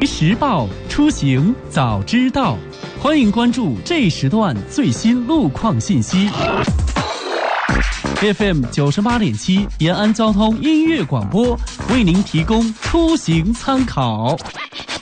随时报，出行早知道。欢迎关注这时段最新路况信息。FM 98.7延安交通音乐广播为您提供出行参考。